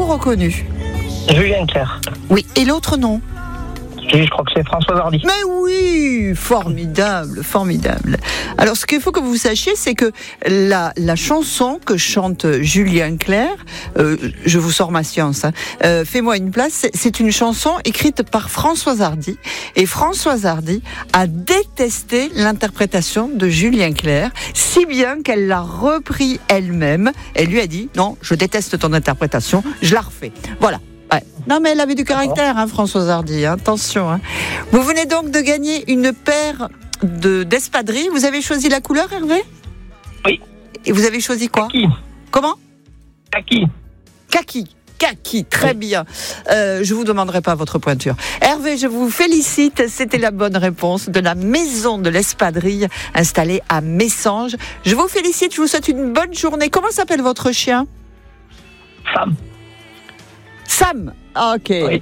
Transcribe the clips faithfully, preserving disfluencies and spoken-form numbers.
Avez-vous reconnu? Julien Clerc. Oui, et l'autre nom? Je crois que c'est François Hardy. Mais oui, formidable, formidable. Alors, ce qu'il faut que vous sachiez, c'est que la, la chanson que chante Julien Clerc, euh, je vous sors ma science, hein, euh, Fais-moi une place, c'est, c'est une chanson écrite par François Hardy. Et François Hardy a détesté l'interprétation de Julien Clerc, si bien qu'elle l'a repris elle-même. Elle lui a dit, non, je déteste ton interprétation, je la refais. Voilà. Ouais. Non mais elle avait du caractère, hein, Françoise Hardy, hein, attention. Hein. Vous venez donc de gagner une paire de, d'espadrilles. Vous avez choisi la couleur, Hervé? Oui. Et vous avez choisi quoi? Kaki. Comment? Kaki. Kaki. Kaki, très bien. Euh, je vous demanderai pas votre pointure. Hervé, je vous félicite. C'était la bonne réponse de la maison de l'espadrille installée à Messanges. Je vous félicite. Je vous souhaite une bonne journée. Comment s'appelle votre chien? Sam. Sam. Ok. Oui.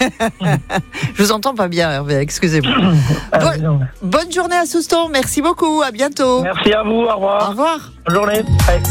Je vous entends pas bien, Hervé. Excusez-moi. Bonne, bonne journée à Souston. Merci beaucoup. À bientôt. Merci à vous. Au revoir. Au revoir. Bonne journée. Bye.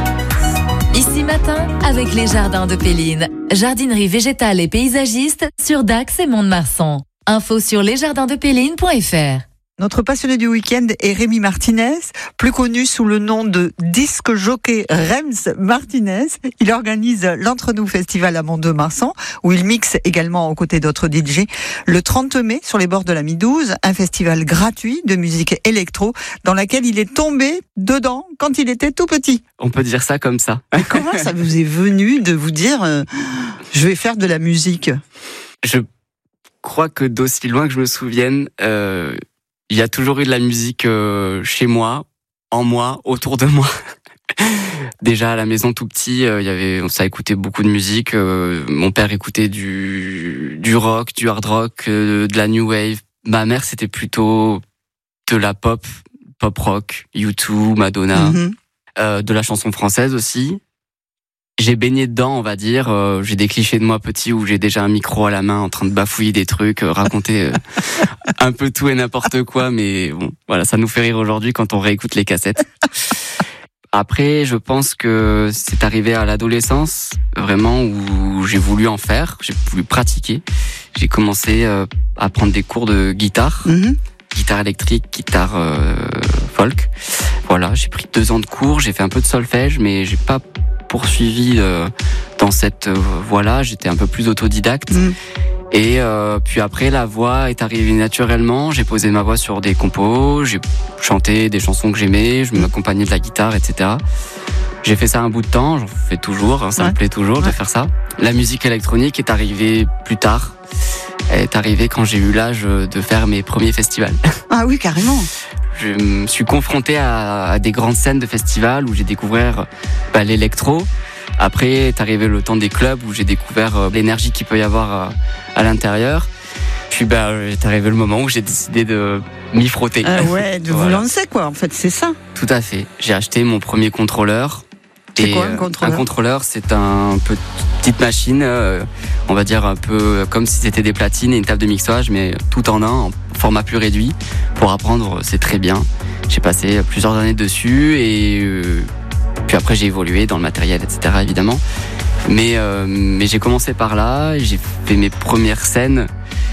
Ici Matin, avec les jardins de Péline. Jardinerie végétale et paysagiste sur Dax et Mont-de-Marsan. Info sur lesjardindspéline point f r. Notre passionné du week-end est Rémi Martinez, plus connu sous le nom de disque jockey Rems Martinez. Il organise l'Entre-nous Festival à Mont-de-Marsan, où il mixe également aux côtés d'autres D J. Le trente mai, sur les bords de la Midouze, un festival gratuit de musique électro, dans laquelle il est tombé dedans quand il était tout petit. On peut dire ça comme ça. Et comment ça vous est venu de vous dire euh, je vais faire de la musique? Je crois que d'aussi loin que je me souvienne, euh, il y a toujours eu de la musique euh, chez moi, en moi, autour de moi. Déjà à la maison tout petit, euh, il y avait, ça écoutait beaucoup de musique. Euh, mon père écoutait du du rock, du hard rock, euh, de la new wave. Ma mère c'était plutôt de la pop, pop rock, U deux, Madonna, mm-hmm. euh, de la chanson française aussi. J'ai baigné dedans, on va dire. Euh, j'ai des clichés de moi petit où j'ai déjà un micro à la main en train de bafouiller des trucs, euh, raconter euh, un peu tout et n'importe quoi. Mais bon, voilà, ça nous fait rire aujourd'hui quand on réécoute les cassettes. Après, je pense que c'est arrivé à l'adolescence, vraiment, où j'ai voulu en faire, j'ai voulu pratiquer. J'ai commencé euh, à prendre des cours de guitare, mm-hmm. guitare électrique, guitare euh, folk. Voilà, j'ai pris deux ans de cours, j'ai fait un peu de solfège, mais j'ai pas poursuivi euh, dans cette euh, voie-là. J'étais un peu plus autodidacte. Mm. Et euh, puis après, la voix est arrivée naturellement. J'ai posé ma voix sur des compos, j'ai chanté des chansons que j'aimais, je m'accompagnais de la guitare, et cetera. J'ai fait ça un bout de temps, j'en fais toujours, hein, ça ouais. me plaît toujours ouais. de faire ça. La musique électronique est arrivée plus tard. Elle est arrivée quand j'ai eu l'âge de faire mes premiers festivals. Ah oui, carrément. Je me suis confronté à, à des grandes scènes de festivals où j'ai découvert bah, l'électro. Après est arrivé le temps des clubs où j'ai découvert euh, l'énergie qu'il peut y avoir à, à l'intérieur. Puis bah, est arrivé le moment où j'ai décidé de m'y frotter. Ah ouais, de voilà. vous lancer quoi, en fait, c'est ça. Tout à fait. J'ai acheté mon premier contrôleur. C'est et quoi un contrôleur? Un contrôleur, c'est un peu petite machine, euh, on va dire un peu comme si c'était des platines et une table de mixage, mais tout en un, en format plus réduit. Pour apprendre, c'est très bien. J'ai passé plusieurs années dessus et euh, puis après j'ai évolué dans le matériel, et cetera évidemment. Mais euh, mais j'ai commencé par là, j'ai fait mes premières scènes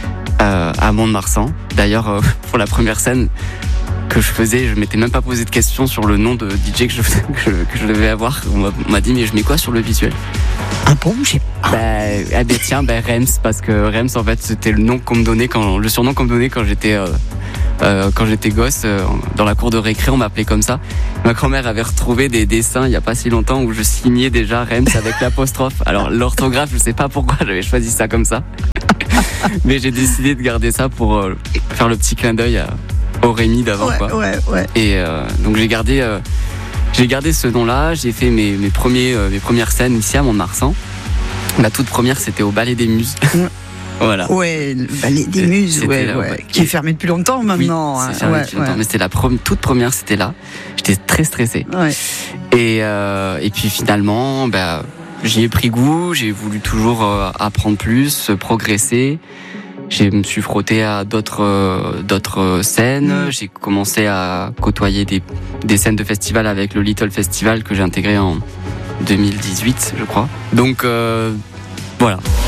euh, à Mont-de-Marsan. D'ailleurs, euh, pour la première scène que je faisais, je m'étais même pas posé de questions sur le nom de D J que je, que je, que je devais avoir. On m'a, on m'a dit, mais je mets quoi sur le visuel? Un bon, j'ai pas. Bah, ah ben tiens, bah, Rems, parce que Rems, en fait, c'était le nom qu'on me donnait quand, le surnom qu'on me donnait quand j'étais, euh, euh, quand j'étais gosse, euh, dans la cour de récré, on m'appelait comme ça. Ma grand-mère avait retrouvé des dessins il y a pas si longtemps où je signais déjà Rems avec l'apostrophe. Alors, l'orthographe, je sais pas pourquoi j'avais choisi ça comme ça. Mais j'ai décidé de garder ça pour euh, faire le petit clin d'œil à, au Rémi d'avant, ouais, quoi. Ouais, ouais. Et euh, donc j'ai gardé, euh, j'ai gardé ce nom-là. J'ai fait mes, mes premiers, euh, mes premières scènes ici à Mont-de-Marsan. La toute première, c'était au Ballet des Muses. Ouais. Voilà. Ouais, le Ballet des Muses, ouais, là, ouais. Qui est fermé depuis longtemps maintenant. Oui, c'est fermé ouais, depuis longtemps, ouais. mais c'était la pre- toute première, c'était là. J'étais très stressé. Ouais. Et euh, et puis finalement, bah, j'y ai pris goût. J'ai voulu toujours euh, apprendre plus, progresser. Je me suis frotté à d'autres euh, d'autres scènes. Mmh. J'ai commencé à côtoyer des des scènes de festival avec le Little Festival que j'ai intégré en deux mille dix-huit, je crois. Donc euh, Voilà.